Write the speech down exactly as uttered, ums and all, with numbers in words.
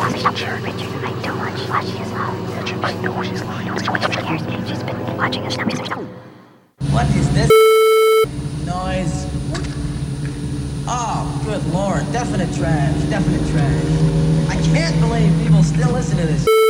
Richard, Richard, I don't want you watching as well. Richard, I know she's lying. She's been watching us. What is this noise? Oh, good lord. Definite trash. Definite trash. I can't believe people still listen to this.